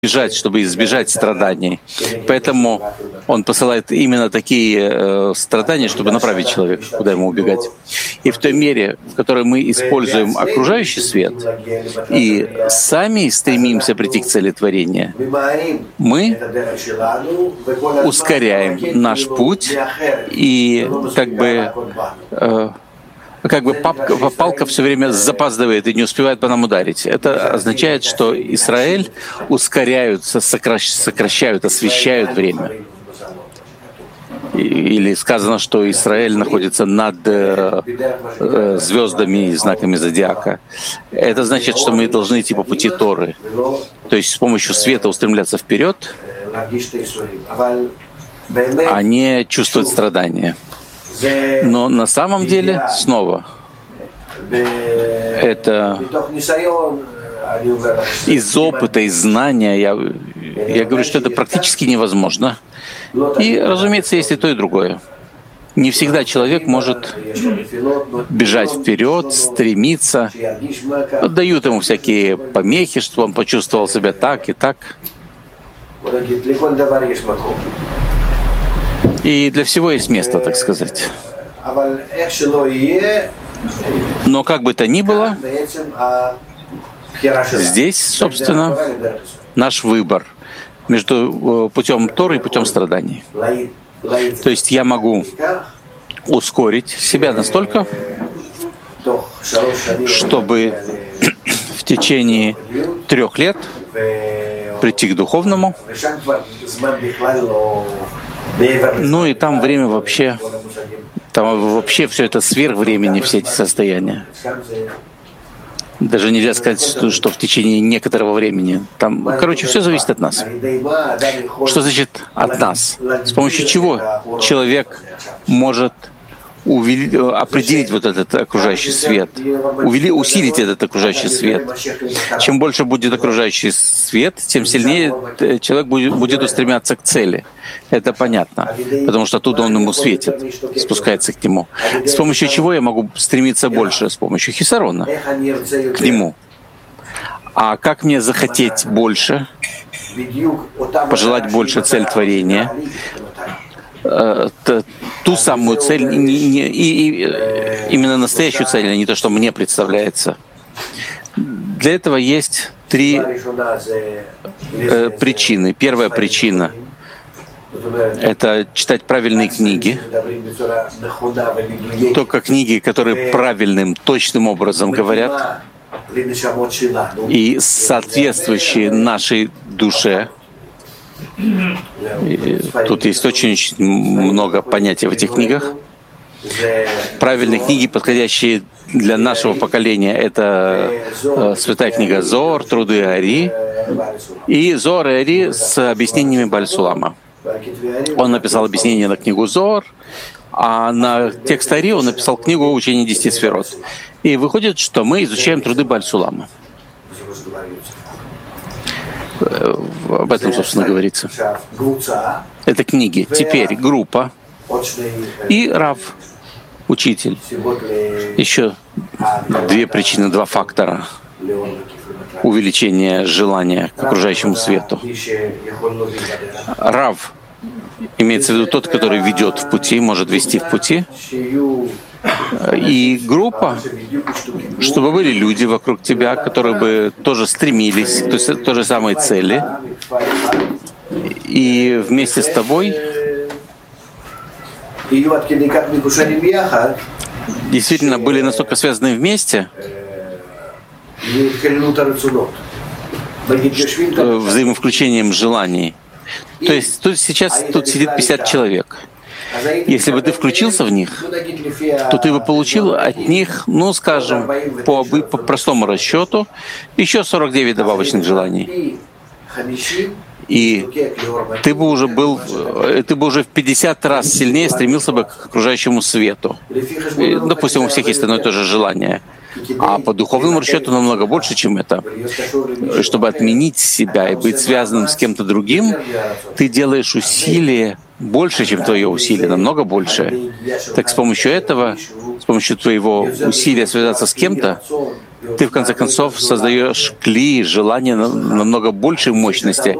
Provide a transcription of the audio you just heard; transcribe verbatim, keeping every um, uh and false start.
избежать, чтобы избежать страданий. Поэтому Он посылает именно такие э, страдания, чтобы направить человека, куда ему убегать. И в той мере, в которой мы используем окружающий свет и сами стремимся прийти к цели творения, мы ускоряем наш путь и как бы э, как бы папка, палка все время запаздывает и не успевает по нам ударить. Это означает, что Израиль ускоряются, сокращ, сокращают, освещают время. Или сказано, что Израиль находится над э, э, звездами и знаками зодиака. Это значит, что мы должны идти по пути Торы, то есть с помощью света устремляться вперед, а не чувствовать страдания. Но на самом деле, снова, это из опыта, из знания, я, я говорю, что это практически невозможно. И, разумеется, есть и то, и другое. Не всегда человек может бежать вперед, стремиться. Дают ему всякие помехи, чтобы он почувствовал себя так и так. И для всего есть место, так сказать. Но как бы то ни было, здесь, собственно, наш выбор между путем Торы и путем страданий. То есть я могу ускорить себя настолько, чтобы в течение трех лет прийти к духовному. Ну и там время вообще, там вообще все это сверх времени, все эти состояния. Даже нельзя сказать, что в течение некоторого времени. Там, короче, все зависит от нас. Что значит от нас? С помощью чего человек может увели, определить вот этот окружающий свет, увели, усилить этот окружающий свет. Чем больше будет окружающий свет, тем сильнее человек будет, будет устремляться к цели. Это понятно, потому что оттуда он ему светит, спускается к нему. С помощью чего я могу стремиться больше? С помощью хисарона к нему. А как мне захотеть больше, пожелать больше цель творения, ту самую цель, не, не, и, и именно настоящую цель, а не то, что мне представляется. Для этого есть три э, причины. Первая причина — это читать правильные книги, только книги, которые правильным, точным образом говорят и соответствующие нашей душе. И тут есть очень много понятий в этих книгах. Правильные книги, подходящие для нашего поколения, это э, святая книга Зоар, труды Ари, и Зоар и Ари с объяснениями Бааль Сулама. Он написал объяснение на книгу Зоар, а на текст Ари он написал книгу «Учение десяти сферот». И выходит, что мы изучаем труды Бааль Сулама. Об этом, собственно, говорится. Это книги. Теперь группа и Рав, учитель. Еще две причины, два фактора увеличения желания к окружающему свету. Рав имеется в виду тот, который ведет в пути, может вести в пути. И группа, чтобы были люди вокруг тебя, которые бы тоже стремились к той же самой цели, и вместе с тобой действительно были настолько связаны вместе, взаимовключением желаний. То есть тут сейчас тут сидит пятьдесят человек. Если бы ты включился в них, то ты бы получил от них, ну, скажем, по, по простому расчету, еще сорок девять добавочных желаний. И ты бы уже был, ты бы уже в пятьдесят раз сильнее стремился бы к окружающему свету. И, допустим, у всех есть одно и то же желание. А по духовному расчету намного больше, чем это. Чтобы отменить себя и быть связанным с кем-то другим, ты делаешь усилия больше, чем твое усилие, намного больше. Так с помощью этого с помощью твоего усилия связаться с кем-то, ты в конце концов создаешь кли, желание намного большей мощности,